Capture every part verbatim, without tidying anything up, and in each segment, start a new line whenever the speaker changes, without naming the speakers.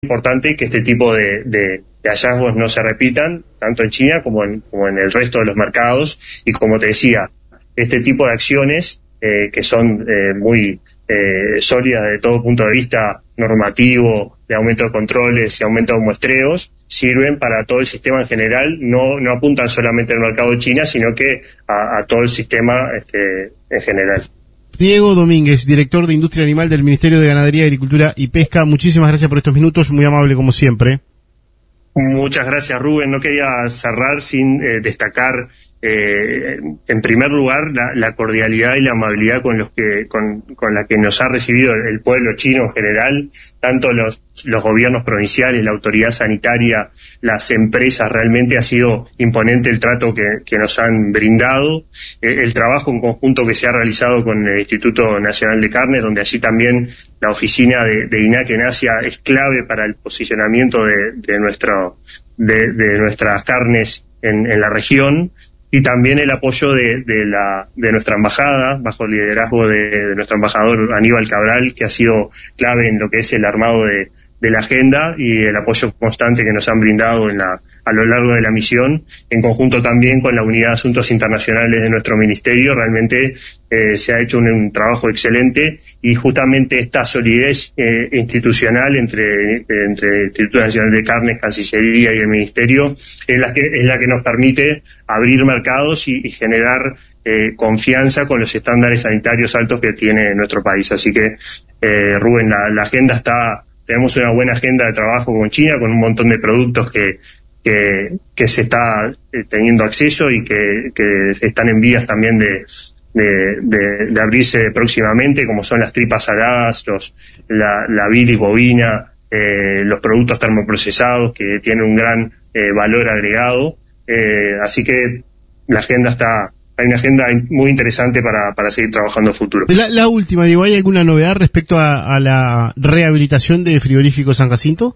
importante que este tipo de, de, de hallazgos no se repitan, tanto en China como en, como en el resto de los mercados. Y como te decía, este tipo de acciones eh, que son eh, muy eh, sólidas desde todo punto de vista normativo, de aumento de controles y aumento de muestreos, sirven para todo el sistema en general. No, no apuntan solamente al mercado de China, sino que a, a todo el sistema este, en general.
Diego Domínguez, director de Industria Animal del Ministerio de Ganadería, Agricultura y Pesca, muchísimas gracias por estos minutos, muy amable como siempre.
Muchas gracias, Rubén. No quería cerrar sin eh, destacar, eh, en primer lugar, la, la cordialidad y la amabilidad con los que con, con la que nos ha recibido el, el pueblo chino en general, tanto los, los gobiernos provinciales, la autoridad sanitaria, las empresas. Realmente ha sido imponente el trato que, que nos han brindado, eh, el trabajo en conjunto que se ha realizado con el Instituto Nacional de Carnes, donde allí también la oficina de, de INAC en Asia es clave para el posicionamiento de, de, nuestro, de, de nuestras carnes en, en la región, y también el apoyo de, de, la, de nuestra embajada, bajo el liderazgo de, de nuestro embajador Aníbal Cabral, que ha sido clave en lo que es el armado de, de la agenda y el apoyo constante que nos han brindado en la, a lo largo de la misión, en conjunto también con la Unidad de Asuntos Internacionales de nuestro Ministerio. Realmente eh, se ha hecho un, un trabajo excelente, y justamente esta solidez eh, institucional entre, eh, entre el Instituto Nacional de Carnes, Cancillería y el Ministerio es la que, es la que nos permite abrir mercados y, y generar eh, confianza con los estándares sanitarios altos que tiene nuestro país. Así que, eh, Rubén, la, la agenda está... Tenemos una buena agenda de trabajo con China, con un montón de productos que que, que se está eh, teniendo acceso y que, que están en vías también de, de, de, de abrirse próximamente, como son las tripas saladas, los, la, la bilis bovina, eh, los productos termoprocesados que tienen un gran eh, valor agregado. Eh, así que la agenda está... Hay una agenda muy interesante para, para seguir trabajando en futuro.
La, la última, digo, ¿hay alguna novedad respecto a, a la rehabilitación del frigorífico San Jacinto?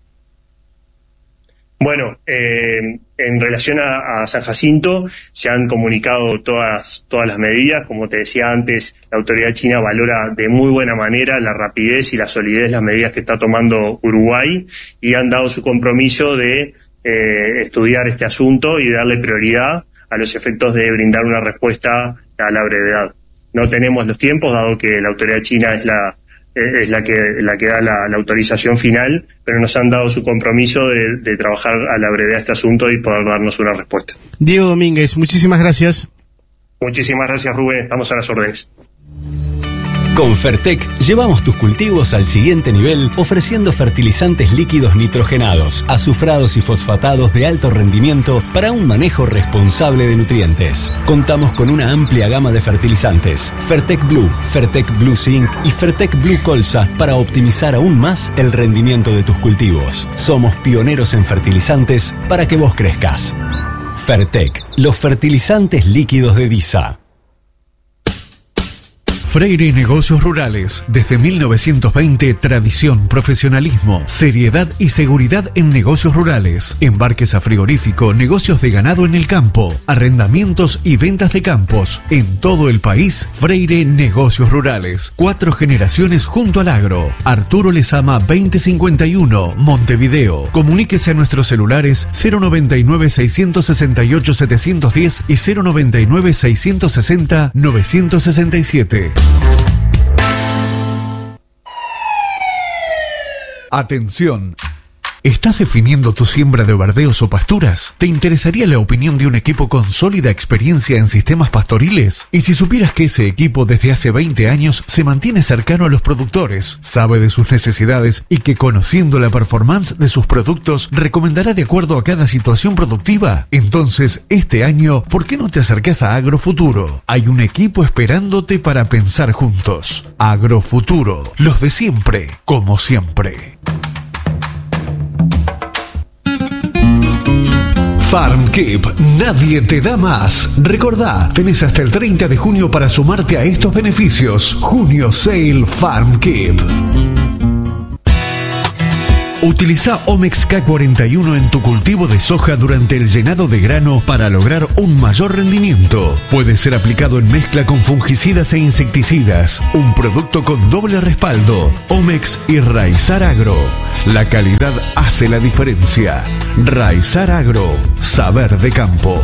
Bueno, eh, en relación a, a San Jacinto, se han comunicado todas, todas las medidas. Como te decía antes, la autoridad china valora de muy buena manera la rapidez y la solidez de las medidas que está tomando Uruguay, y han dado su compromiso de eh, estudiar este asunto y darle prioridad a los efectos de brindar una respuesta a la brevedad. No tenemos los tiempos, dado que la autoridad china es la eh, es la que la que da la, la autorización final, pero nos han dado su compromiso de, de trabajar a la brevedad este asunto y poder darnos una respuesta.
Diego Domínguez, muchísimas gracias.
Muchísimas gracias, Rubén, estamos a las órdenes.
Con Fertec llevamos tus cultivos al siguiente nivel, ofreciendo fertilizantes líquidos nitrogenados, azufrados y fosfatados de alto rendimiento para un manejo responsable de nutrientes. Contamos con una amplia gama de fertilizantes: Fertec Blue, Fertec Blue Zinc y Fertec Blue Colza, para optimizar aún más el rendimiento de tus cultivos. Somos pioneros en fertilizantes para que vos crezcas. Fertec, los fertilizantes líquidos de DISA.
Freire Negocios Rurales. Desde mil novecientos veinte, tradición, profesionalismo, seriedad y seguridad en negocios rurales. Embarques a frigorífico, negocios de ganado en el campo, arrendamientos y ventas de campos. En todo el país, Freire Negocios Rurales. Cuatro generaciones junto al agro. Arturo Lezama veinte cincuenta y uno, Montevideo. Comuníquese a nuestros celulares cero noventa y nueve, seiscientos sesenta y ocho, setecientos diez y cero noventa y nueve, seiscientos sesenta, novecientos sesenta y siete. Atención. ¿Estás definiendo tu siembra de verdeos o pasturas? ¿Te interesaría la opinión de un equipo con sólida experiencia en sistemas pastoriles? Y si supieras que ese equipo desde hace veinte años se mantiene cercano a los productores, sabe de sus necesidades y que, conociendo la performance de sus productos, recomendará de acuerdo a cada situación productiva? Entonces, este año, ¿por qué no te acercas a Agrofuturo? Hay un equipo esperándote para pensar juntos. Agrofuturo, los de siempre, como siempre. FarmKeep, nadie te da más. Recordá, tenés hasta el treinta de junio para sumarte a estos beneficios. Junio Sale FarmKeep. Utiliza Omex K cuarenta y uno en tu cultivo de soja durante el llenado de grano para lograr un mayor rendimiento. Puede ser aplicado en mezcla con fungicidas e insecticidas. Un producto con doble respaldo. Omex y Raizar Agro. La calidad hace la diferencia. Raizar Agro. Saber de campo.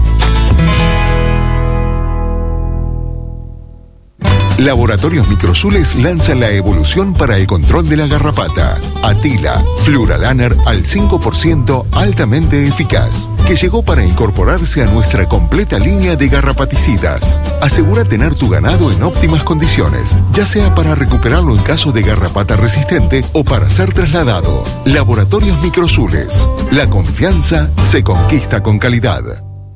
Laboratorios Microsules lanzan la evolución para el control de la garrapata. Atila, Fluralaner al cinco por ciento altamente eficaz, que llegó para incorporarse a nuestra completa línea de garrapaticidas. Asegura tener tu ganado en óptimas condiciones, ya sea para recuperarlo en caso de garrapata resistente o para ser trasladado. Laboratorios Microsules. La confianza se conquista con calidad.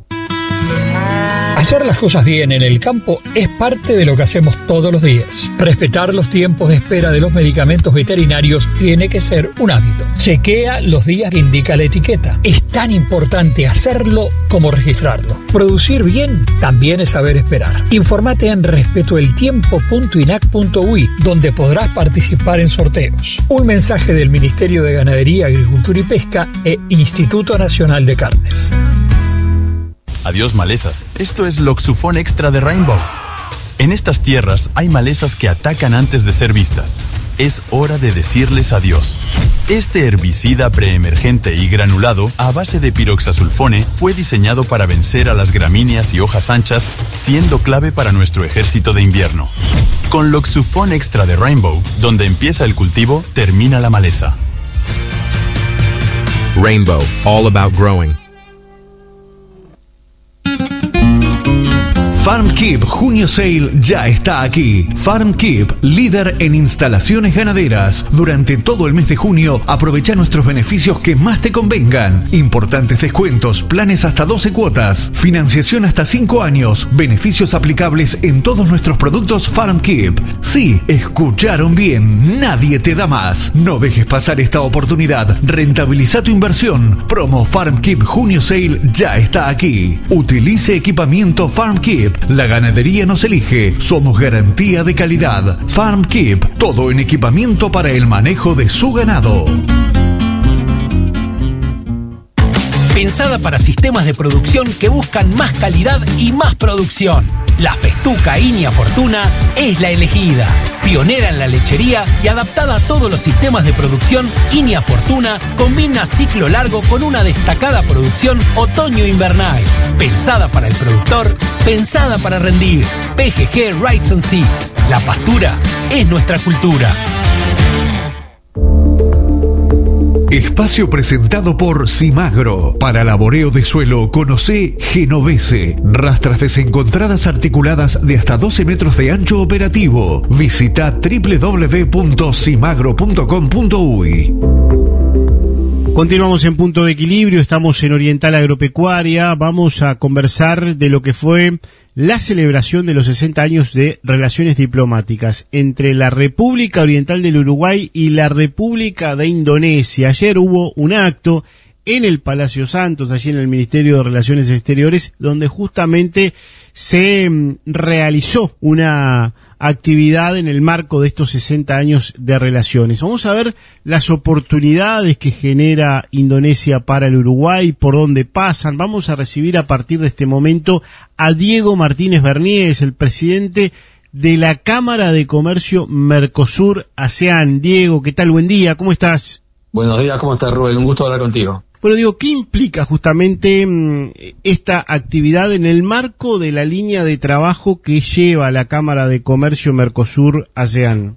Hacer las cosas bien en el campo es parte de lo que hacemos todos los días. Respetar los tiempos de espera de los medicamentos veterinarios tiene que ser un hábito. Chequea los días que indica la etiqueta. Es tan importante hacerlo como registrarlo. Producir bien también es saber esperar. Infórmate en respeto el tiempo punto inac punto uy, donde podrás participar en sorteos. Un mensaje del Ministerio de Ganadería, Agricultura y Pesca e Instituto Nacional de Carnes.
Adiós malezas, esto es Loxufón Extra de Rainbow. En estas tierras hay malezas que atacan antes de ser vistas. Es hora de decirles adiós. Este herbicida preemergente y granulado a base de piroxasulfone fue diseñado para vencer a las gramíneas y hojas anchas, siendo clave para nuestro ejército de invierno. Con Loxufón Extra de Rainbow, donde empieza el cultivo, termina la maleza.
Rainbow, all about growing.
FarmKeep Junio Sale ya está aquí. FarmKeep, líder en instalaciones ganaderas. Durante todo el mes de junio, aprovecha nuestros beneficios que más te convengan. Importantes descuentos, planes hasta doce cuotas, financiación hasta cinco años, beneficios aplicables en todos nuestros productos FarmKeep. Sí, escucharon bien, nadie te da más. No dejes pasar esta oportunidad. Rentabiliza tu inversión. Promo FarmKeep Junio Sale ya está aquí. Utilice equipamiento FarmKeep. La ganadería nos elige. Somos garantía de calidad. FarmKeep, todo en equipamiento para el manejo de su ganado.
Pensada para sistemas de producción que buscan más calidad y más producción. La Festuca Inia Fortuna es la elegida. Pionera en la lechería y adaptada a todos los sistemas de producción, Inia Fortuna combina ciclo largo con una destacada producción otoño-invernal. Pensada para el productor, pensada para rendir. P G G Rights and Seeds. La pastura es nuestra cultura.
Espacio presentado por Simagro. Para laboreo de suelo, conocé Genovese. Rastras desencontradas articuladas de hasta doce metros de ancho operativo. Visita doble u doble u doble u punto simagro punto com punto uy.
Continuamos en Punto de Equilibrio, estamos en Oriental Agropecuaria, vamos a conversar de lo que fue la celebración de los sesenta años de relaciones diplomáticas entre la República Oriental del Uruguay y la República de Indonesia. Ayer hubo un acto en el Palacio Santos, allí en el Ministerio de Relaciones Exteriores, donde justamente se realizó una actividad en el marco de estos sesenta años de relaciones. Vamos a ver las oportunidades que genera Indonesia para el Uruguay, por dónde pasan. Vamos a recibir a partir de este momento a Diego Martínez Bernies, el presidente de la Cámara de Comercio Mercosur-ASEAN. Diego, ¿qué tal? Buen día, ¿cómo estás?
Buenos días, ¿cómo estás, Rubén? Un gusto hablar contigo.
Bueno, digo, ¿qué implica justamente mmm, esta actividad en el marco de la línea de trabajo que lleva la Cámara de Comercio Mercosur-ASEAN?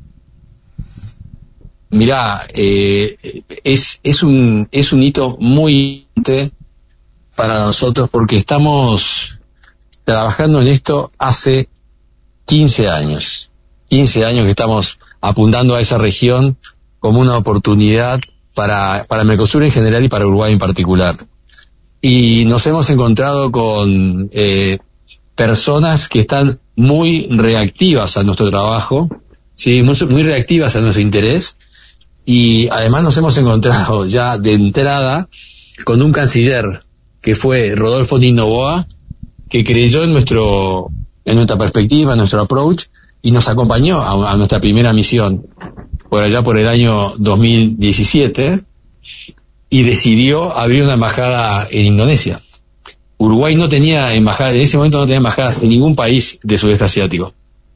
Mirá, eh, es, es, un, es un hito muy importante para nosotros porque estamos trabajando en esto hace quince años. quince años que estamos apuntando a esa región como una oportunidad para, para Mercosur en general y para Uruguay en particular. Y nos hemos encontrado con eh, personas que están muy reactivas a nuestro trabajo, sí, muy, muy reactivas a nuestro interés, y además nos hemos encontrado ya de entrada con un canciller que fue Rodolfo Di Novoa, que creyó en nuestro, en nuestra perspectiva, en nuestro approach, y nos acompañó a, a nuestra primera misión. por allá por el año dos mil diecisiete, y decidió abrir una embajada en Indonesia. Uruguay no tenía embajada, en ese momento no tenía embajadas en ningún país del sudeste asiático.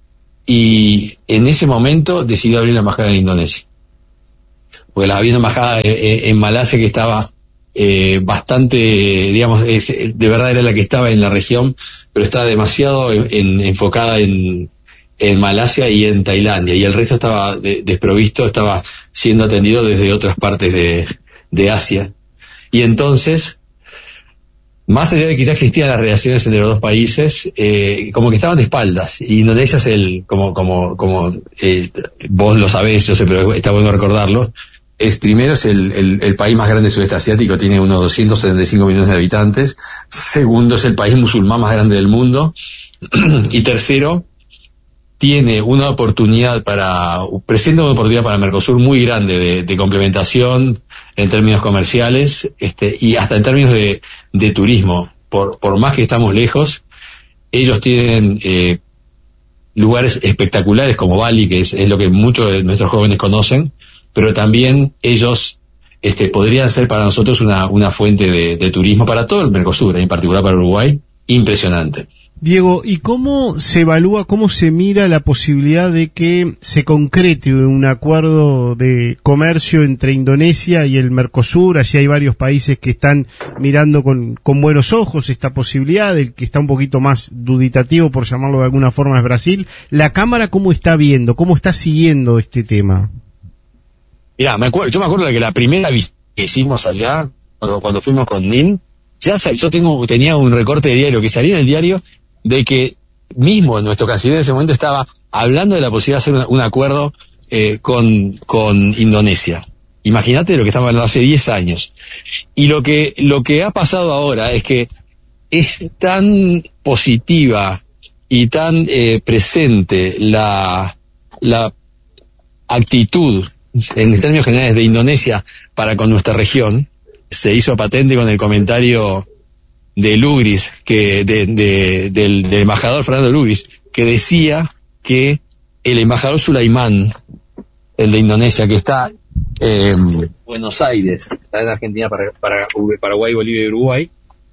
Y en ese momento decidió abrir la embajada en Indonesia. Porque había una embajada en, en Malasia que estaba eh, bastante, digamos, es, de verdad era la que estaba en la región, pero estaba demasiado en, en, enfocada en, en Malasia y en Tailandia, y el resto estaba de, desprovisto, estaba siendo atendido desde otras partes de, de Asia. Y entonces, más allá de que ya existían las relaciones entre los dos países, eh, como que estaban de espaldas. Y Indonesia es el, como, como, como eh, vos lo sabés, yo sé, pero está bueno recordarlo, es primero es el, el, el país más grande del sudeste asiático, tiene unos doscientos setenta y cinco millones de habitantes. Segundo, es el país musulmán más grande del mundo. Y tercero, tiene una oportunidad para, presenta una oportunidad para Mercosur muy grande de, de complementación en términos comerciales, este, y hasta en términos de, de turismo. Por, por más que estamos lejos, ellos tienen eh, lugares espectaculares como Bali, que es, es lo que muchos de nuestros jóvenes conocen, pero también ellos este, podrían ser para nosotros una, una fuente de, de turismo para todo el Mercosur, en particular para Uruguay, impresionante.
Diego, ¿y cómo se evalúa, cómo se mira la posibilidad de que se concrete un acuerdo de comercio entre Indonesia y el Mercosur? Allí hay varios países que están mirando con, con buenos ojos esta posibilidad. El que está un poquito más duditativo, por llamarlo de alguna forma, es Brasil. ¿La Cámara cómo está viendo, cómo está siguiendo este tema?
Mirá, me acuerdo, yo me acuerdo de que la primera visita que hicimos allá, cuando, cuando fuimos con Nin, ya yo tengo, tenía un recorte de diario que salía en el diario de que mismo nuestro canciller en ese momento estaba hablando de la posibilidad de hacer una, un acuerdo eh, con, con Indonesia. Imagínate lo que estamos hablando hace diez años. Y lo que, lo que ha pasado ahora es que es tan positiva y tan eh, presente la, la actitud en términos generales de Indonesia para con nuestra región. Se hizo patente con el comentario de Lugris, que de, de, del, del embajador Fernando Lugris, que decía que el embajador Sulaimán, el de Indonesia, que está en eh, Buenos Aires, está en Argentina, para, para Paraguay, Bolivia y Uruguay,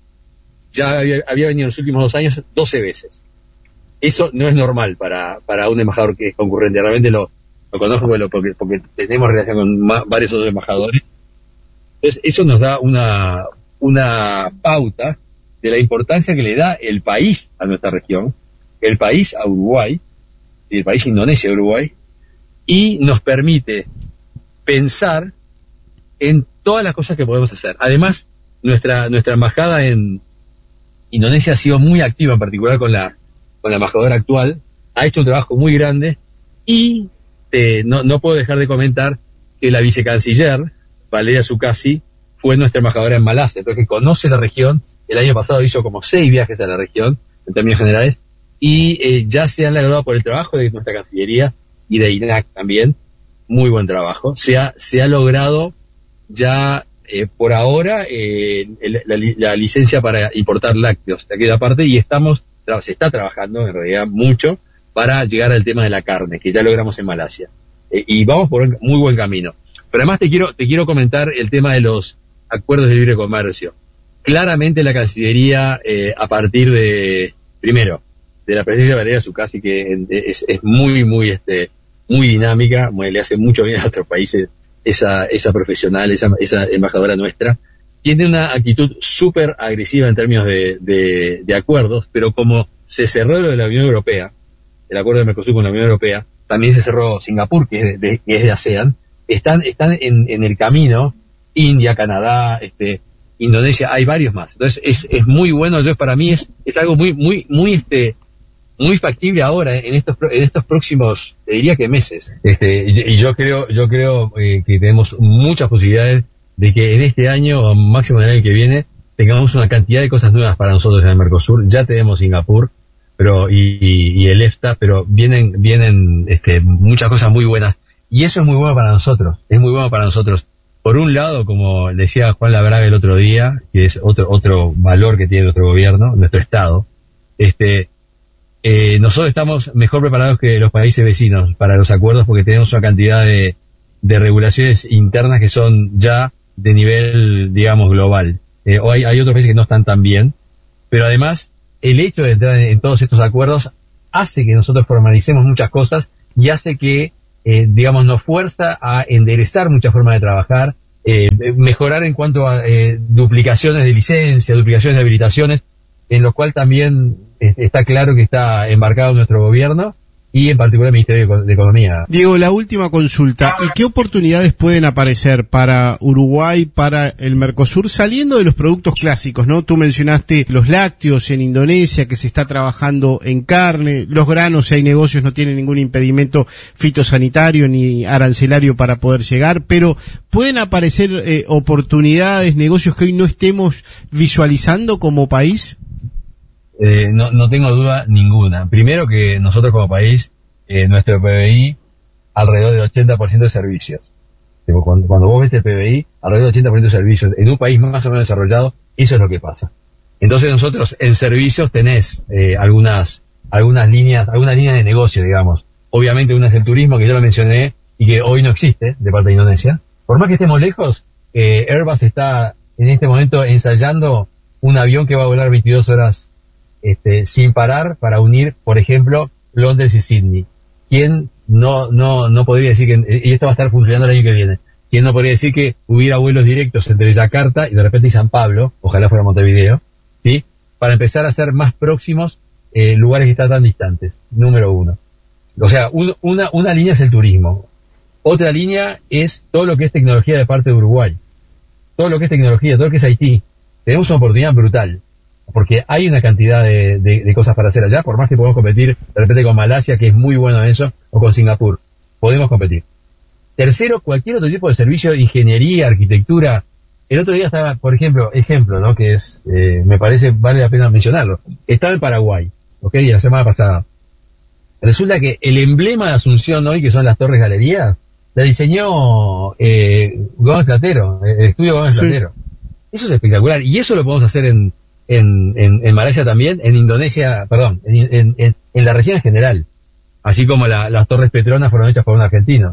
ya había, había venido en los últimos dos años doce veces. Eso no es normal para, para un embajador que es concurrente. Realmente lo, lo conozco porque, porque tenemos relación con más, varios otros embajadores. Entonces, eso nos da una, una pauta de la importancia que le da el país a nuestra región, el país a Uruguay, el país Indonesia a Uruguay, y nos permite pensar en todas las cosas que podemos hacer. Además, nuestra nuestra embajada en Indonesia ha sido muy activa, en particular con la con la embajadora actual, ha hecho un trabajo muy grande, y eh, no, no puedo dejar de comentar que la vicecanciller, Valeria Sukasi, fue nuestra embajadora en Malasia, entonces que conoce la región. El año pasado hizo como seis viajes a la región, en términos generales, y eh, ya se han logrado por el trabajo de nuestra Cancillería y de I N A C también, muy buen trabajo. Se ha, se ha logrado ya eh, por ahora eh, el, la, la licencia para importar lácteos de aquella parte, y estamos se está trabajando en realidad mucho para llegar al tema de la carne, que ya logramos en Malasia. Eh, y vamos por un muy buen camino. Pero además te quiero, te quiero comentar el tema de los acuerdos de libre comercio. Claramente la Cancillería, eh, a partir de, primero, de la presencia de Valeria Sukasi, que es, es muy, muy, este, muy dinámica, muy, le hace mucho bien a otros países, esa, esa profesional, esa, esa embajadora nuestra, tiene una actitud súper agresiva en términos de, de, de acuerdos, pero como se cerró lo de la Unión Europea, el acuerdo de Mercosur con la Unión Europea, también se cerró Singapur, que es de, que es de ASEAN, están, están en, en el camino, India, Canadá, este, Indonesia, hay varios más. Entonces es, es muy bueno. Entonces para mí es, es algo muy, muy, muy, este, muy factible ahora en estos, en estos próximos, te diría que meses. Este, y, y yo creo, yo creo eh, que tenemos muchas posibilidades de que en este año, o máximo en el año que viene, tengamos una cantidad de cosas nuevas para nosotros en el Mercosur. Ya tenemos Singapur, pero, y, y, y el EFTA, pero vienen, vienen, este, muchas cosas muy buenas. Y eso es muy bueno para nosotros. Es muy bueno para nosotros. Por un lado, como decía Juan Labraga el otro día, que es otro otro valor que tiene nuestro gobierno, nuestro Estado, este eh, nosotros estamos mejor preparados que los países vecinos para los acuerdos porque tenemos una cantidad de, de regulaciones internas que son ya de nivel, digamos, global. Eh, o hay, hay otros países que no están tan bien, pero además el hecho de entrar en, en todos estos acuerdos hace que nosotros formalicemos muchas cosas y hace que, eh, digamos, nos fuerza a enderezar muchas formas de trabajar, eh, mejorar en cuanto a eh, duplicaciones de licencias, duplicaciones de habilitaciones, en lo cual también eh, está claro que está embarcado nuestro gobierno y en particular el Ministerio de Economía.
Diego, la última consulta. ¿Y qué oportunidades pueden aparecer para Uruguay, para el Mercosur, saliendo de los productos clásicos, ¿no? Tú mencionaste los lácteos en Indonesia, que se está trabajando en carne, los granos, si hay negocios, no tienen ningún impedimento fitosanitario ni arancelario para poder llegar, pero ¿pueden aparecer eh, oportunidades, negocios que hoy no estemos visualizando como país?
Eh, no, no tengo duda ninguna. Primero que nosotros como país, eh, nuestro P B I, alrededor del ochenta por ciento de servicios. Cuando, cuando vos ves el P B I, alrededor del ochenta por ciento de servicios. En un país más o menos desarrollado, eso es lo que pasa. Entonces nosotros en servicios tenés eh, algunas algunas líneas algunas líneas de negocio, digamos. Obviamente una es el turismo, que yo lo mencioné, y que hoy no existe de parte de Indonesia. Por más que estemos lejos, eh, Airbus está en este momento ensayando un avión que va a volar veintidós horas Este, sin parar para unir, por ejemplo, Londres y Sydney. ¿Quién no no no podría decir que, y esto va a estar funcionando el año que viene, quién no podría decir que hubiera vuelos directos entre Yakarta y de repente y San Pablo, ojalá fuera Montevideo, ¿sí? Para empezar a ser más próximos eh, lugares que están tan distantes, número uno. O sea, un, una, una línea es el turismo, otra línea es todo lo que es tecnología de parte de Uruguay, todo lo que es tecnología, todo lo que es I T. Tenemos una oportunidad brutal, porque hay una cantidad de, de, de cosas para hacer allá, por más que podamos competir de repente con Malasia, que es muy bueno en eso, o con Singapur, podemos competir. Tercero, cualquier otro tipo de servicio, ingeniería, arquitectura. El otro día estaba, por ejemplo, ejemplo, ¿no? Que es, eh, me parece, vale la pena mencionarlo. Estaba en Paraguay, ¿ok? Y la semana pasada. Resulta que el emblema de Asunción hoy, que son las Torres Galerías, la diseñó eh, Gómez Platero, el estudio Gómez sí. Platero. Eso es espectacular, y eso lo podemos hacer en En, en, en Malasia también, en Indonesia, perdón, en, en, en, en la región en general, así como la, las Torres Petronas fueron hechas por un argentino.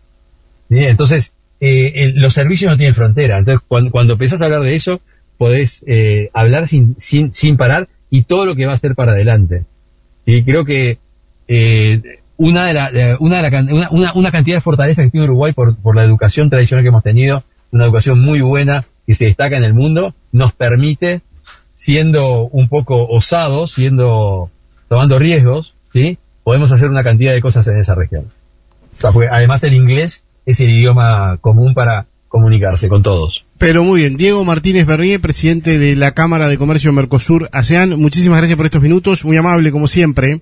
¿Sí? Entonces, eh, el, los servicios no tienen frontera. Entonces, cuando, cuando empezás a hablar de eso, podés eh, hablar sin, sin, sin parar y todo lo que va a hacer para adelante. Y creo que eh, una, de la, de, una, de la, una, una, una cantidad de fortaleza que tiene Uruguay por, por la educación tradicional que hemos tenido, una educación muy buena que se destaca en el mundo, nos permite, siendo un poco osados, siendo tomando riesgos, ¿sí? Podemos hacer una cantidad de cosas en esa región. O sea, porque además el inglés es el idioma común para comunicarse con todos.
Pero muy bien. Diego Martínez Bernier, presidente de la Cámara de Comercio Mercosur ASEAN, muchísimas gracias por estos minutos, muy amable como siempre.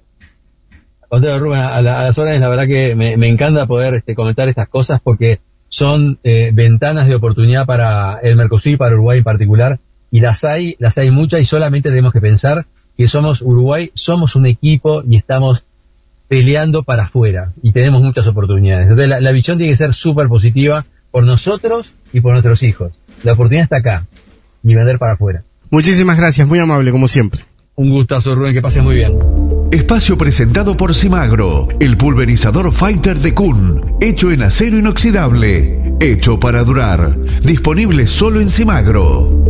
Contrario, Rubén, a, la, a las horas la verdad que me, me encanta poder este, comentar estas cosas porque son eh, ventanas de oportunidad para el Mercosur y para Uruguay en particular. Y las hay, las hay muchas y solamente tenemos que pensar que somos Uruguay, somos un equipo y estamos peleando para afuera y tenemos muchas oportunidades. Entonces la, la visión tiene que ser súper positiva por nosotros y por nuestros hijos. La oportunidad está acá y vender para afuera.
Muchísimas gracias, muy amable como siempre.
Un gustazo, Rubén, que pases muy bien.
Espacio presentado por Simagro, el pulverizador Fighter de Kuhn, hecho en acero inoxidable, hecho para durar, disponible solo en Simagro.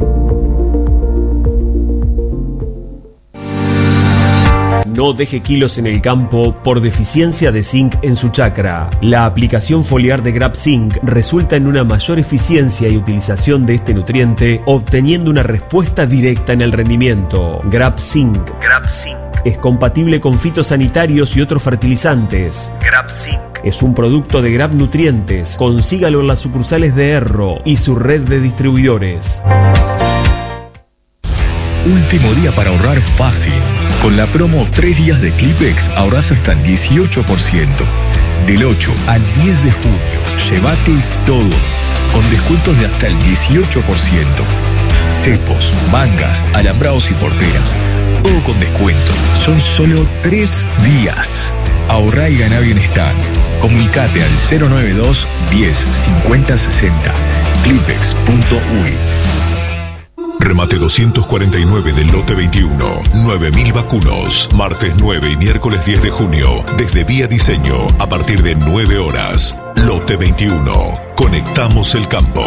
No deje kilos en el campo por deficiencia de zinc en su chacra. La aplicación foliar de GrabZinc resulta en una mayor eficiencia y utilización de este nutriente, obteniendo una respuesta directa en el rendimiento. GrabZinc. GrabZinc es compatible con fitosanitarios y otros fertilizantes. GrabZinc es un producto de Grab Nutrientes. Consígalo en las sucursales de Erro y su red de distribuidores.
Último día para ahorrar fácil. Con la promo tres días de Clipex ahorrás hasta el dieciocho por ciento. Del ocho al diez de junio, llévate todo, con descuentos de hasta el dieciocho por ciento. Cepos, mangas, alambrados y porteras, todo con descuento. Son solo tres días. Ahorrá y ganá bienestar. Comunicate al cero nueve dos diez cincuenta sesenta. clipex punto u i.
Remate doscientos cuarenta y nueve del lote veintiuno. nueve mil vacunos. Martes nueve y miércoles diez de junio. Desde Vía Diseño. A partir de nueve horas. Lote veintiuno. Conectamos el campo.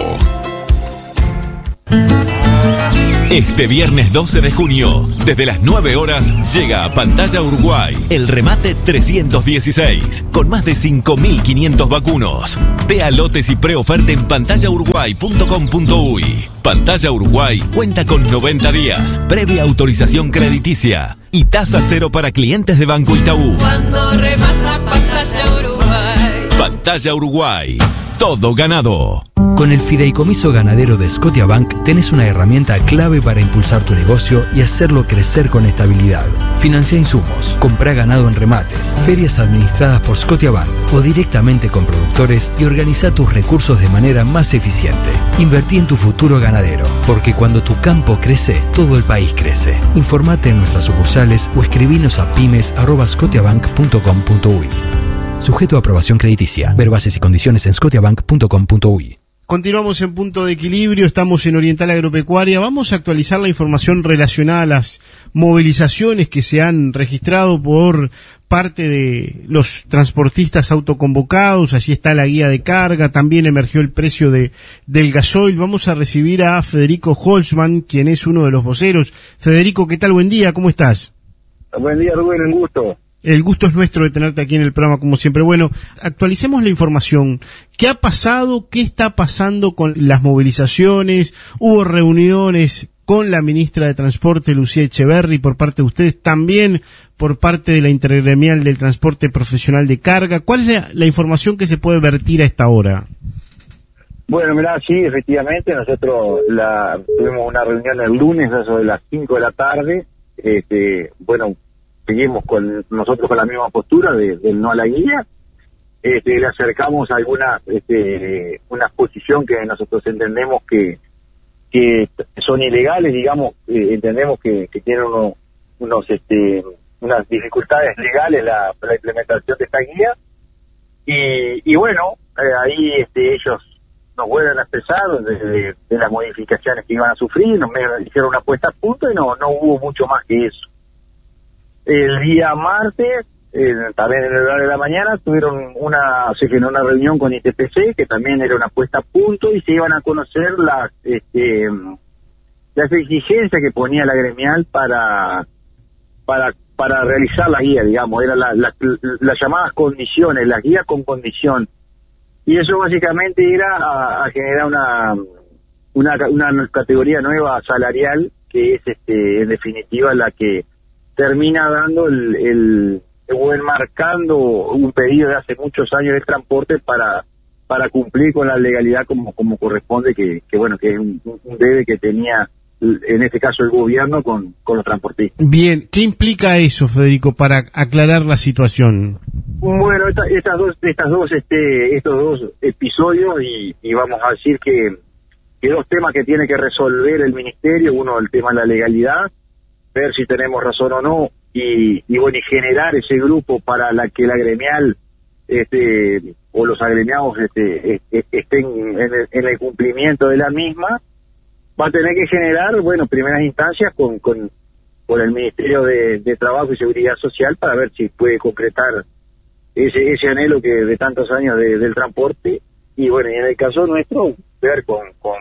Este viernes doce de junio, desde las nueve horas, llega a Pantalla Uruguay el remate trescientos dieciséis, con más de cinco mil quinientos vacunos. Vea lotes y preoferta en pantalla uruguay punto com punto uy. Pantalla Uruguay cuenta con noventa días, previa autorización crediticia y tasa cero para clientes de Banco Itaú.
Cuando remata Pantalla Uruguay.
Pantalla Uruguay, todo ganado.
Con el Fideicomiso Ganadero de Scotiabank tenés una herramienta clave para impulsar tu negocio y hacerlo crecer con estabilidad. Financia insumos, comprá ganado en remates, ferias administradas por Scotiabank o directamente con productores y organiza tus recursos de manera más eficiente. Invertí en tu futuro ganadero, porque cuando tu campo crece, todo el país crece. Informate en nuestras sucursales o escribinos a pymes arroba scotiabank punto com punto uy. Sujeto a aprobación crediticia. Ver bases y condiciones en scotiabank punto com punto uy.
Continuamos en Punto de Equilibrio, estamos en Oriental Agropecuaria. Vamos a actualizar la información relacionada a las movilizaciones que se han registrado por parte de los transportistas autoconvocados. Allí está la guía de carga, también emergió el precio de del gasoil. Vamos a recibir a Federico Holzman, quien es uno de los voceros. Federico, ¿qué tal? Buen día, ¿cómo estás?
Buen día, Rubén, un gusto.
El gusto es nuestro de tenerte aquí en el programa, como siempre. Bueno, actualicemos la información. ¿Qué ha pasado? ¿Qué está pasando con las movilizaciones? ¿Hubo reuniones con la ministra de Transporte, Lucía Echeverri, por parte de ustedes? También por parte de la Intergremial del Transporte Profesional de Carga. ¿Cuál es la, la información que se puede vertir a esta hora?
Bueno, mirá, sí, efectivamente, nosotros la, tuvimos una reunión el lunes, a eso de las cinco de la tarde. Este, bueno, seguimos con nosotros con la misma postura de, del no a la guía. Este, le acercamos alguna este, una posición que nosotros entendemos que que son ilegales, digamos, eh, entendemos que, que tienen uno, unos este, unas dificultades legales la, la implementación de esta guía y, y bueno, eh, ahí este, ellos nos vuelven a expresar de, de, de las modificaciones que iban a sufrir, nos hicieron una puesta a punto y no no hubo mucho más que eso. El día martes, eh, también en el horario de la mañana, tuvieron una, se generó una reunión con I T P C, que también era una puesta a punto, y se iban a conocer las, este, las exigencias que ponía la gremial para, para, para realizar la guía, digamos, eran la, la, las llamadas condiciones, las guías con condición. Y eso básicamente era a, a generar una, una, una categoría nueva salarial, que es, este, en definitiva, la que termina dando el, el o enmarcando un pedido de hace muchos años del transporte para para cumplir con la legalidad como como corresponde, que, que bueno, que es un, un debe que tenía en este caso el gobierno con, con los transportistas.
Bien, ¿qué implica eso, Federico, para aclarar la situación?
Bueno, esta, estas dos estas dos este estos dos episodios y, y vamos a decir que, que dos temas que tiene que resolver el ministerio, uno el tema de la legalidad, ver si tenemos razón o no, y, y bueno, y generar ese grupo para la que la gremial este o los agremiados este, est, estén en el, en el cumplimiento de la misma, va a tener que generar, bueno, primeras instancias con con, con el Ministerio de, de Trabajo y Seguridad Social para ver si puede concretar ese ese anhelo que de tantos años de, del transporte, y bueno, y en el caso nuestro, ver con con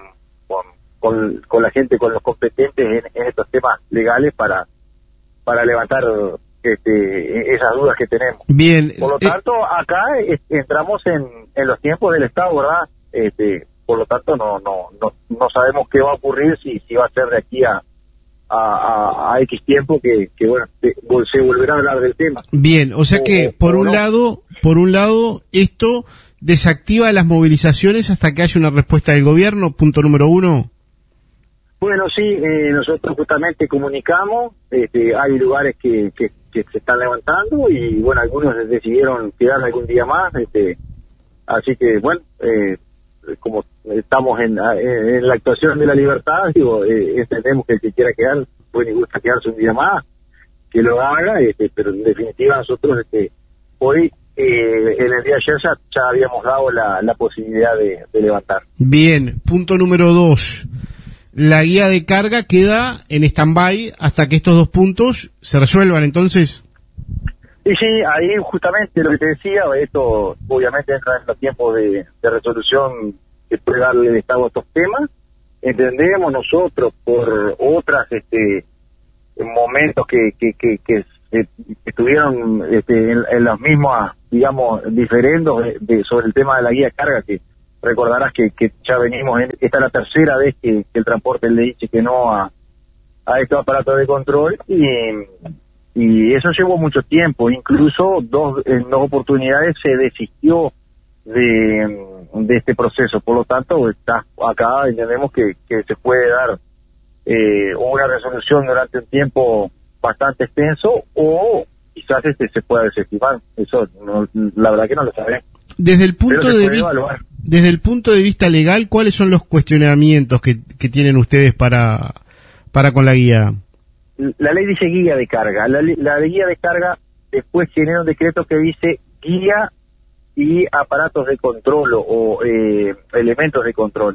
Con, con la gente, con los competentes en, en estos temas legales para para levantar este, esas dudas que tenemos.
Bien.
Por lo tanto, acá es, entramos en, en los tiempos del Estado, ¿verdad? Este, por lo tanto, no no no no sabemos qué va a ocurrir, si si va a ser de aquí a a, a, a X tiempo que, que bueno, se, se volverá a hablar del tema.
Bien, o sea o, que por un no. lado, por un lado, esto desactiva las movilizaciones hasta que haya una respuesta del gobierno, punto número uno.
Bueno, sí, eh, nosotros justamente comunicamos, este, hay lugares que, que, que se están levantando y bueno, algunos decidieron quedar algún día más, este, así que bueno, eh, como estamos en, en la actuación de la libertad, digo, eh, entendemos que el que quiera quedar, bueno, y gusta quedarse un día más, que lo haga, este, pero en definitiva nosotros este, hoy, eh, en el día de ayer ya, ya habíamos dado la, la posibilidad de, de levantar.
Bien, punto número dos. la guía de carga queda en stand-by hasta que estos dos puntos se resuelvan, entonces.
Y sí, ahí justamente lo que te decía, esto obviamente entra en los tiempos de, de resolución que puede darle el Estado a estos temas. Entendemos nosotros por otras este momentos que que, que, que se, estuvieron este, en, en los mismos, digamos, diferendos de, de, sobre el tema de la guía de carga, que recordarás que, que ya venimos, en, esta es la tercera vez que, que el transporte le dice que no a, a estos aparatos de control, y, y eso llevó mucho tiempo, incluso dos, en dos oportunidades se desistió de, de este proceso, por lo tanto está acá entendemos que, que se puede dar eh, una resolución durante un tiempo bastante extenso, o quizás este se pueda desestimar, eso no, la verdad que no lo sabemos.
Desde el punto de vista, desde el punto de vista legal, ¿cuáles son los cuestionamientos que, que tienen ustedes para para con la guía?
La ley dice guía de carga, la, la guía de carga después genera un decreto que dice guía y aparatos de control o, o eh, elementos de control.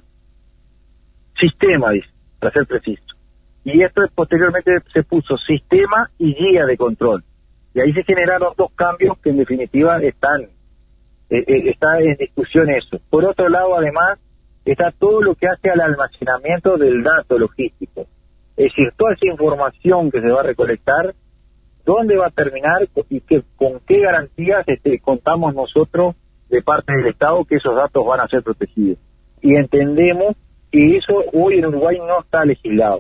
Sistema, dice, para ser preciso. Y esto posteriormente se puso sistema y guía de control. Y ahí se generaron dos cambios que en definitiva están, eh, eh, está en discusión eso. Por otro lado, además, está todo lo que hace al almacenamiento del dato logístico. Es decir, toda esa información que se va a recolectar, dónde va a terminar y que, con qué garantías este, contamos nosotros de parte del Estado que esos datos van a ser protegidos. Y entendemos que eso hoy en Uruguay no está legislado.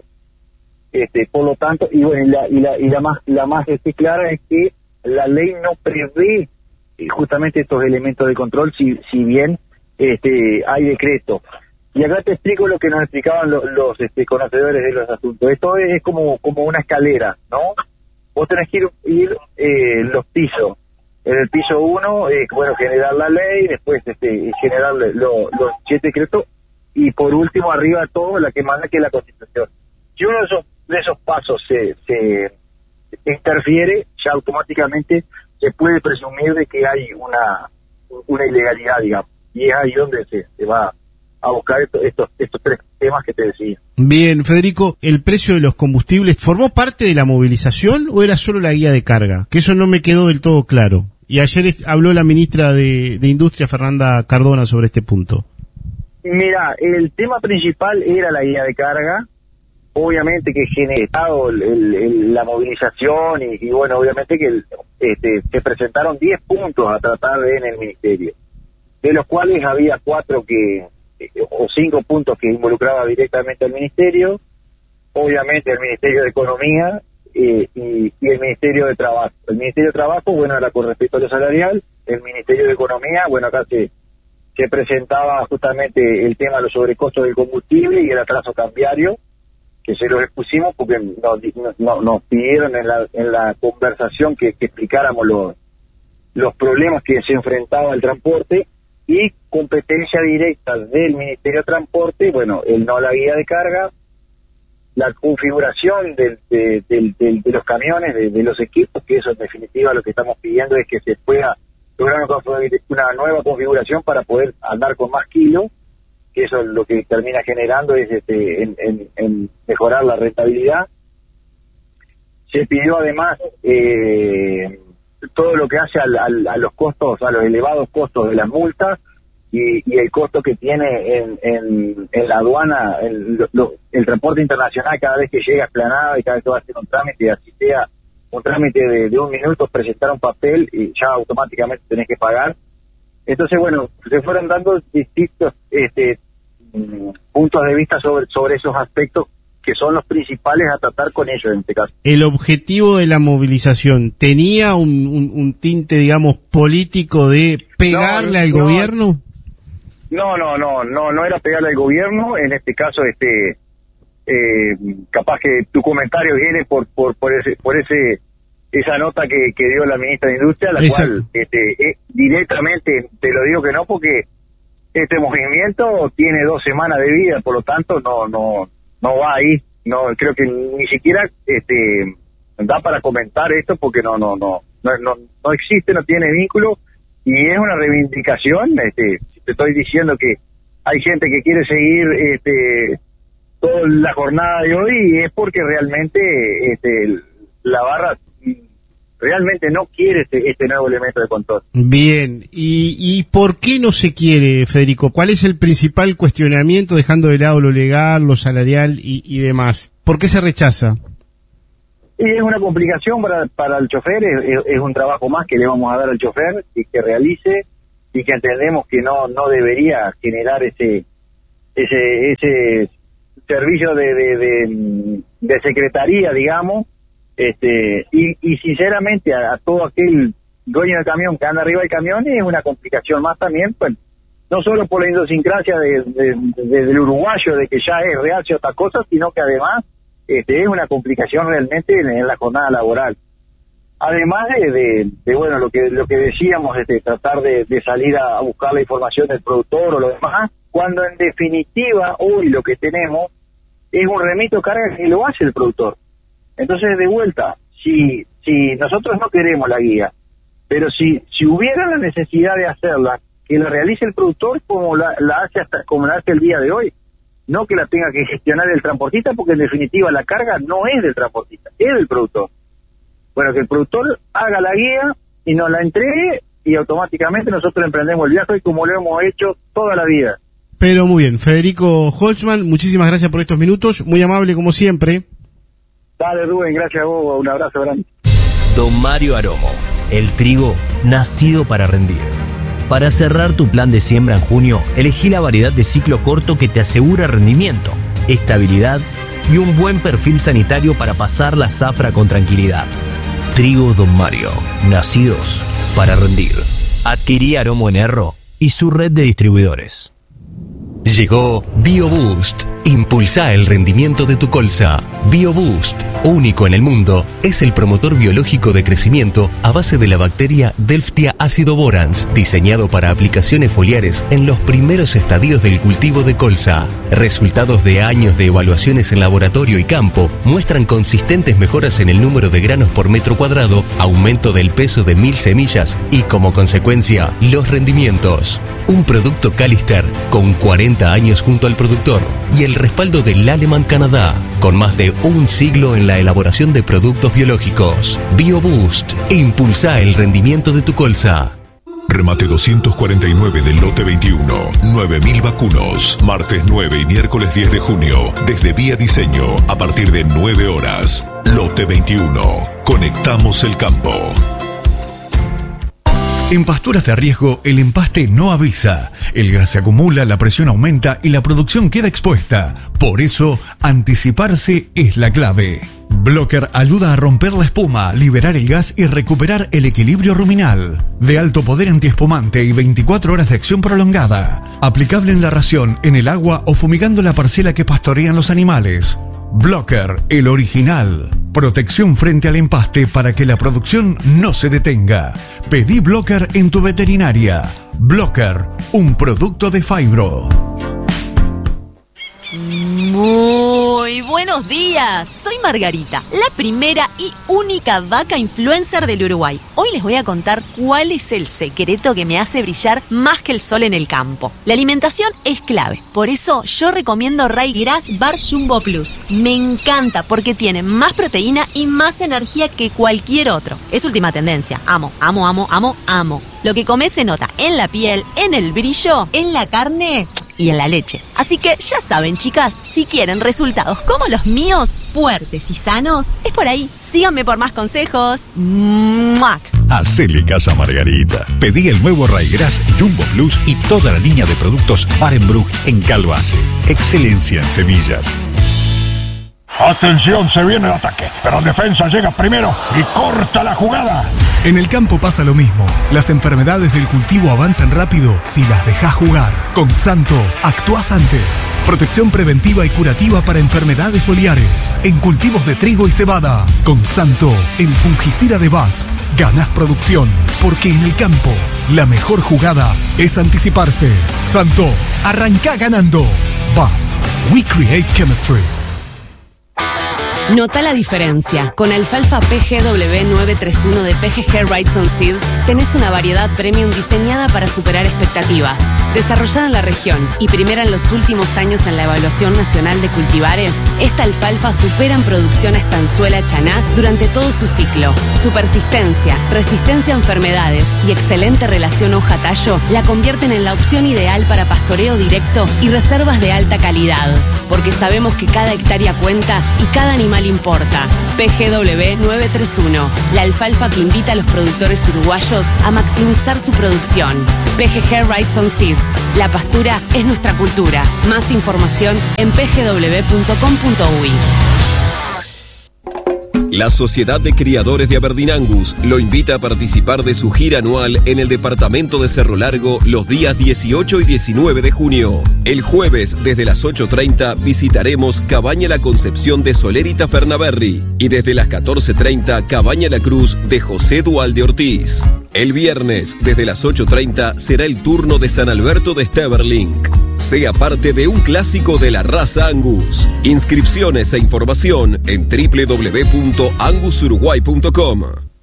Este, por lo tanto, y bueno, y la, y la, y la más, la más este, clara es que la ley no prevé justamente estos elementos de control, si, si bien este, hay decreto. Y acá te explico lo que nos explicaban los, los este, conocedores de los asuntos. Esto es como, como una escalera, ¿no? Vos tenés que ir, ir eh, los pisos. En el piso uno, eh, bueno, generar la ley, después este, generar lo, los siete decretos, y por último, arriba todo, la que manda, que es la Constitución. Si uno de esos, de esos pasos se, se interfiere, ya automáticamente se puede presumir de que hay una, una ilegalidad, digamos. Y es ahí donde se, se va a buscar esto, estos, estos tres temas que te decía.
Bien, Federico, ¿el precio de los combustibles formó parte de la movilización o era solo la guía de carga? Que eso no me quedó del todo claro. Y ayer habló la ministra de, de Industria, Fernanda Cardona, sobre este punto.
Mira, el tema principal era la guía de carga, obviamente que generado el, el, el, la movilización y, y bueno, obviamente que el, este, se presentaron diez puntos a tratar en el ministerio, de los cuales había cuatro que o cinco puntos que involucraba directamente al ministerio, obviamente el Ministerio de Economía eh, y, y el Ministerio de Trabajo. El Ministerio de Trabajo, bueno, era con respecto a lo salarial. El Ministerio de Economía, bueno, acá se, se presentaba justamente el tema de los sobrecostos del combustible y el atraso cambiario, que se los expusimos porque nos, nos, nos pidieron en la, en la conversación que, que explicáramos los, los problemas que se enfrentaba el transporte. Y competencia directa del Ministerio de Transporte, bueno, el no la guía de carga, la configuración del, de, del, del, de los camiones, de, de los equipos, que eso en definitiva lo que estamos pidiendo es que se pueda lograr una nueva configuración para poder andar con más kilos, que eso lo que termina generando es este, en, en, en mejorar la rentabilidad. Se pidió además eh, todo lo que hace al, al, a los costos, a los elevados costos de las multas y, y el costo que tiene en, en, en la aduana, el, lo, el transporte internacional cada vez que llega a Esplanada y cada vez que va a hacer un trámite, así sea un trámite de, de un minuto, presentar un papel y ya automáticamente tenés que pagar. Entonces, bueno, se fueron dando distintos este, puntos de vista sobre, sobre esos aspectos que son los principales a tratar con ellos en este caso.
¿El objetivo de la movilización tenía un, un, un tinte, digamos, político de pegarle no, al no, gobierno?
No, no, no, no, no era pegarle al gobierno. En este caso, este, eh, capaz que tu comentario viene por por por ese, por ese esa nota que, que dio la ministra de Industria, la Exacto. cual este, eh, directamente te lo digo que no, porque este movimiento tiene dos semanas de vida, por lo tanto no no no va ahí, no creo que ni siquiera este da para comentar esto porque no no no no no, no existe, no tiene vínculo y es una reivindicación. Este, te estoy diciendo que hay gente que quiere seguir este toda la jornada de hoy, y es porque realmente este, la barra realmente no quiere este, este nuevo elemento de control.
Bien, ¿Y, ¿y por qué no se quiere, Federico? ¿Cuál es el principal cuestionamiento, dejando de lado lo legal, lo salarial y, y demás? ¿Por qué se rechaza?
Y es una complicación para, para el chofer, es, es un trabajo más que le vamos a dar al chofer y que realice, y que entendemos que no no debería generar ese ese ese servicio de de, de, de secretaría, digamos. Este, y, y sinceramente a, a todo aquel dueño del camión que anda arriba del camión es una complicación más también, pues, no solo por la idiosincrasia de, de, de, del uruguayo, de que ya es reacio a otras cosas, sino que además este, es una complicación realmente en, en la jornada laboral. Además de, de, de bueno, lo que lo que decíamos, este, tratar de, de salir a, a buscar la información del productor o lo demás, cuando en definitiva hoy lo que tenemos es un remito carga que lo hace el productor. Entonces, de vuelta, si si nosotros no queremos la guía, pero si si hubiera la necesidad de hacerla, que la realice el productor como la, la hace hasta como la hace el día de hoy, no que la tenga que gestionar el transportista, porque en definitiva la carga no es del transportista, es del productor. Bueno, que el productor haga la guía y nos la entregue, y automáticamente nosotros emprendemos el viaje como lo hemos hecho toda la vida.
Pero muy bien, Federico Holzman, muchísimas gracias por estos minutos, muy amable como siempre.
Dale, Rubén, gracias a vos, un abrazo grande.
Don Mario Aromo, el trigo nacido para rendir. Para cerrar tu plan de siembra en junio, elegí la variedad de ciclo corto que te asegura rendimiento, estabilidad y un buen perfil sanitario para pasar la zafra con tranquilidad. Trigo Don Mario, nacidos para rendir. Adquirí Aromo en Erro y su red de distribuidores.
Llegó BioBoost. Impulsa el rendimiento de tu colza. BioBoost, único en el mundo, es el promotor biológico de crecimiento a base de la bacteria Delftia acidoborans, diseñado para aplicaciones foliares en los primeros estadios del cultivo de colza. Resultados de años de evaluaciones en laboratorio y campo muestran consistentes mejoras en el número de granos por metro cuadrado, aumento del peso de mil semillas y, como consecuencia, los rendimientos. Un producto Callister con cuarenta años junto al productor y el respaldo del Aleman Canadá, con más de un siglo en la elaboración de productos biológicos. BioBoost, impulsa el rendimiento de tu colza.
Remate doscientos cuarenta y nueve del lote veintiuno, nueve mil vacunos, martes nueve y miércoles diez de junio, desde Vía Diseño, a partir de nueve horas. Lote veintiuno, conectamos el campo.
En pasturas de riesgo, el empaste no avisa. El gas se acumula, la presión aumenta y la producción queda expuesta. Por eso, anticiparse es la clave. Blocker ayuda a romper la espuma, liberar el gas y recuperar el equilibrio ruminal. De alto poder antiespumante y veinticuatro horas de acción prolongada. Aplicable en la ración, en el agua o fumigando la parcela que pastorean los animales. Blocker, el original. Protección frente al empaste para que la producción no se detenga. Pedí Blocker en tu veterinaria. Blocker, un producto de Fibro.
Muy buenos días, soy Margarita, la primera y única vaca influencer del Uruguay. Hoy les voy a contar cuál es el secreto que me hace brillar más que el sol en el campo. La alimentación es clave, por eso yo recomiendo Ryegrass Bar Jumbo Plus. Me encanta porque tiene más proteína y más energía que cualquier otro. Es última tendencia, amo, amo, amo, amo, amo. Lo que comes se nota en la piel, en el brillo, en la carne y en la leche. Así que ya saben, chicas, si quieren resultados como los míos, fuertes y sanos, es por ahí. Síganme por más consejos. ¡Muac!
Hacele caso a Margarita. Pedí el nuevo Ryegrass Jumbo Plus y toda la línea de productos Arenbruch en Calvace. Excelencia en semillas.
Atención, se viene el ataque, pero defensa llega primero y corta la jugada.
En el campo pasa lo mismo. Las enfermedades del cultivo avanzan rápido si las dejas jugar. Con Xanto, actuás antes. Protección preventiva y curativa para enfermedades foliares. En cultivos de trigo y cebada. Con Xanto, el fungicida de B A S F. Ganás producción, porque en el campo, la mejor jugada es anticiparse. Xanto, arrancá ganando. B A S F. We create chemistry.
Nota la diferencia. Con alfalfa P G W nueve tres uno de P G G Wrightson Seeds tenés una variedad premium diseñada para superar expectativas. Desarrollada en la región y primera en los últimos años en la evaluación nacional de cultivares, esta alfalfa supera en producción a Estanzuela Chaná durante todo su ciclo. Su persistencia, resistencia a enfermedades y excelente relación hoja-tallo la convierten en la opción ideal para pastoreo directo y reservas de alta calidad. Porque sabemos que cada hectárea cuenta y cada animal importa. P G W nueve tres uno, la alfalfa que invita a los productores uruguayos a maximizar su producción. P G G Rights on Seeds, la pastura es nuestra cultura. Más información en p g w punto com punto u y.
La Sociedad de Criadores de Aberdeen Angus lo invita a participar de su gira anual en el departamento de Cerro Largo los días dieciocho y diecinueve de junio. El jueves, desde las ocho treinta, visitaremos Cabaña La Concepción de Solerita Fernaberry y desde las catorce treinta, Cabaña La Cruz de José Dualde Ortiz. El viernes, desde las ocho treinta, será el turno de San Alberto de Steverling. Sea parte de un clásico de la raza Angus. Inscripciones e información en w w w punto angus uruguay punto com.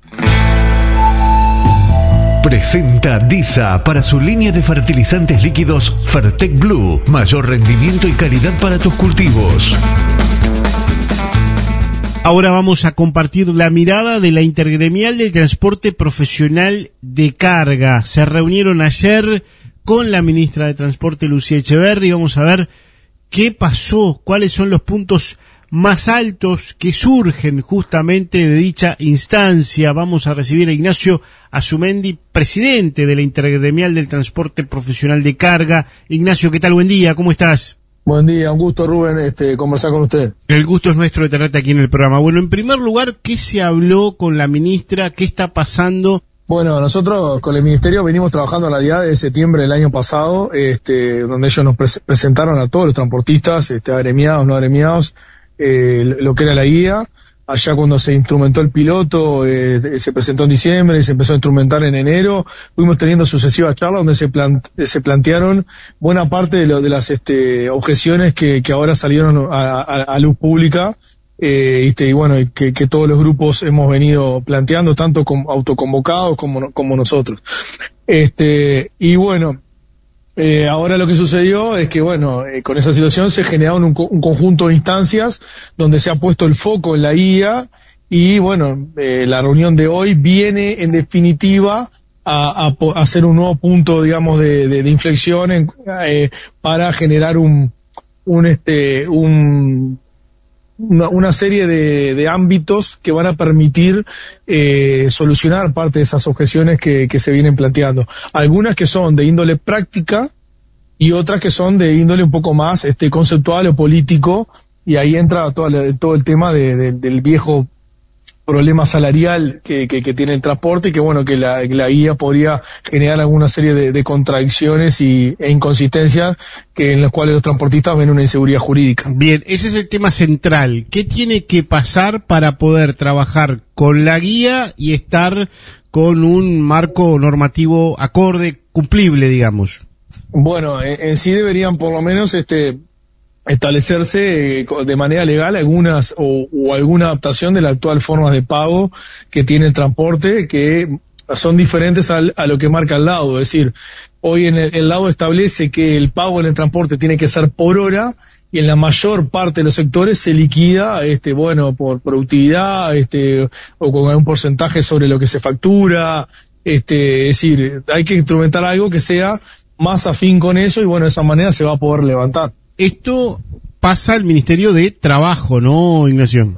Presenta DISA para su línea de fertilizantes líquidos Fertec Blue. Mayor rendimiento y calidad para tus cultivos.
Ahora vamos a compartir la mirada de la Intergremial del Transporte Profesional de Carga. Se reunieron ayer con la ministra de Transporte, Lucía Echeverri. Vamos a ver qué pasó, cuáles son los puntos más altos que surgen justamente de dicha instancia. Vamos a recibir a Ignacio Azumendi, presidente de la Intergremial del Transporte Profesional de Carga. Ignacio, ¿qué tal? Buen día, ¿cómo estás?
Buen día, un gusto, Rubén, este, conversar con usted.
El gusto es nuestro de tenerte aquí en el programa. Bueno, en primer lugar, ¿qué se habló con la ministra? ¿Qué está pasando?
Bueno, nosotros con el Ministerio venimos trabajando en la realidad de septiembre del año pasado, este, donde ellos nos pre presentaron a todos los transportistas, este, agremiados, no agremiados, eh, lo que era la guía. Allá cuando se instrumentó el piloto, eh, se presentó en diciembre y se empezó a instrumentar en enero, fuimos teniendo sucesivas charlas donde se, plant se plantearon buena parte de, lo, de las este, objeciones que, que ahora salieron a, a, a luz pública. Eh, este, y bueno, que, que todos los grupos hemos venido planteando, tanto como autoconvocados como, como nosotros. Este, y bueno, eh, ahora lo que sucedió es que bueno, eh, con esa situación se generaron un, un conjunto de instancias donde se ha puesto el foco en la I A y bueno, eh, la reunión de hoy viene en definitiva a, a, a hacer un nuevo punto, digamos, de, de, de inflexión en, eh, para generar un, un, este, un, Una, una serie de, de ámbitos que van a permitir eh, solucionar parte de esas objeciones que, que se vienen planteando. Algunas que son de índole práctica y otras que son de índole un poco más este conceptual o político, y ahí entra todo, todo el tema de, de, del viejo problema salarial que, que, que tiene el transporte, y que bueno, que la, que la guía podría generar alguna serie de, de contradicciones y, e inconsistencias que en las cuales los transportistas ven una inseguridad jurídica.
Bien, ese es el tema central. ¿Qué tiene que pasar para poder trabajar con la guía y estar con un marco normativo acorde, cumplible, digamos?
Bueno, en, en sí deberían por lo menos este establecerse eh, de manera legal algunas o, o alguna adaptación de la actual forma de pago que tiene el transporte, que son diferentes al, a lo que marca el laudo. Es decir, hoy en el, el laudo establece que el pago en el transporte tiene que ser por hora, y en la mayor parte de los sectores se liquida, este, bueno, por productividad, este, o con algún porcentaje sobre lo que se factura. Este, es decir, hay que instrumentar algo que sea más afín con eso, y bueno, de esa manera se va a poder levantar.
Esto pasa al Ministerio de Trabajo, ¿no, Ignacio?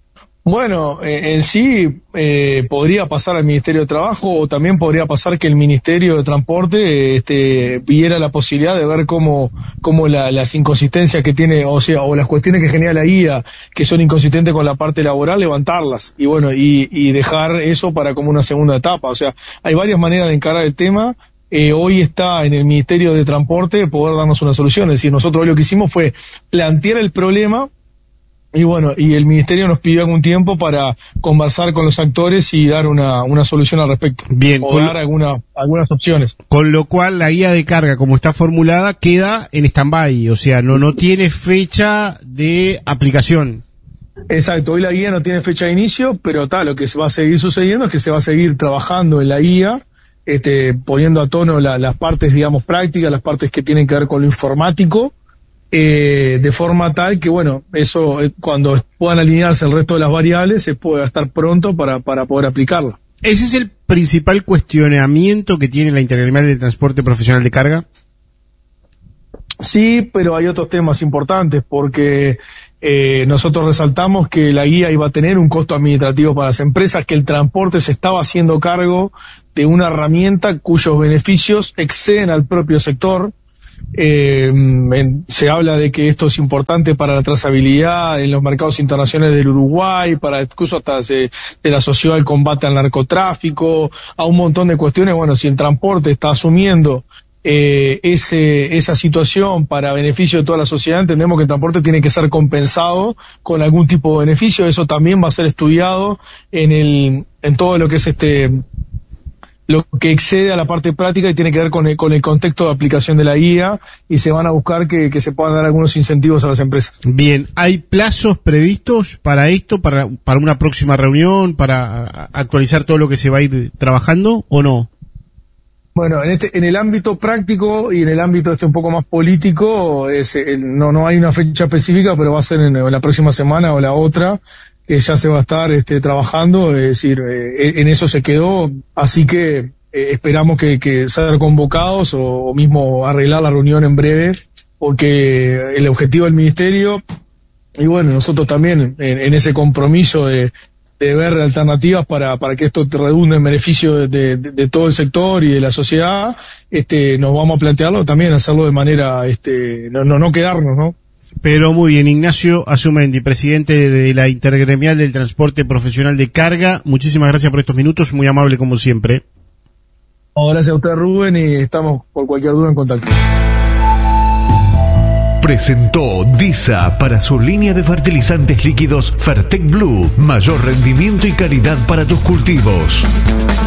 Bueno, eh, en sí eh, podría pasar al Ministerio de Trabajo, o también podría pasar que el Ministerio de Transporte este, viera la posibilidad de ver cómo, cómo la, las inconsistencias que tiene, o sea, o las cuestiones que genera la I A, que son inconsistentes con la parte laboral, levantarlas, y bueno, y, y dejar eso para como una segunda etapa. O sea, hay varias maneras de encarar el tema. Eh, hoy está en el Ministerio de Transporte poder darnos una solución. Es decir, nosotros hoy lo que hicimos fue plantear el problema, y bueno, y el Ministerio nos pidió algún tiempo para conversar con los actores y dar una, una solución al respecto.
Bien.
O dar alguna, algunas opciones.
Con lo cual la guía de carga, como está formulada, queda en stand-by, o sea, no, no tiene fecha de aplicación.
Exacto, hoy la guía no tiene fecha de inicio, pero tal, lo que se va a seguir sucediendo es que se va a seguir trabajando en la guía. este, poniendo a tono la, las partes, digamos, prácticas, las partes que tienen que ver con lo informático, eh, de forma tal que, bueno, eso, eh, cuando puedan alinearse el resto de las variables, se pueda estar pronto para, para poder aplicarlo.
¿Ese es el principal cuestionamiento que tiene la Intergremial de Transporte Profesional de Carga?
Sí, pero hay otros temas importantes, porque eh, nosotros resaltamos que la guía iba a tener un costo administrativo para las empresas, que el transporte se estaba haciendo cargo de una herramienta cuyos beneficios exceden al propio sector. Eh, en, se habla de que esto es importante para la trazabilidad en los mercados internacionales del Uruguay, para incluso hasta se, se le asoció al combate al narcotráfico, a un montón de cuestiones. Bueno, si el transporte está asumiendo eh, ese, esa situación para beneficio de toda la sociedad, entendemos que el transporte tiene que ser compensado con algún tipo de beneficio. Eso también va a ser estudiado en el, en todo lo que es este, lo que excede a la parte práctica y tiene que ver con el, con el contexto de aplicación de la guía, y se van a buscar que, que se puedan dar algunos incentivos a las empresas.
Bien, ¿hay plazos previstos para esto, para, para una próxima reunión, para actualizar todo lo que se va a ir trabajando o no?
Bueno, en este, en el ámbito práctico y en el ámbito este un poco más político, es, el, no, no hay una fecha específica, pero va a ser en, en la próxima semana o la otra, que ya se va a estar este, trabajando, es decir, eh, en eso se quedó, así que eh, esperamos que, que ser convocados o, o mismo arreglar la reunión en breve, porque el objetivo del Ministerio, y bueno, nosotros también en, en ese compromiso de, de ver alternativas para, para que esto redunde en beneficio de, de, de todo el sector y de la sociedad, este, nos vamos a plantearlo también, hacerlo de manera, este, no, no, no quedarnos, ¿no?
Pero muy bien, Ignacio Azumendi, presidente de la Intergremial del Transporte Profesional de Carga, muchísimas gracias por estos minutos, muy amable como siempre.
Oh, gracias a usted, Rubén, y estamos por cualquier duda en contacto.
Presentó DISA para su línea de fertilizantes líquidos Fertec Blue, mayor rendimiento y calidad para tus cultivos.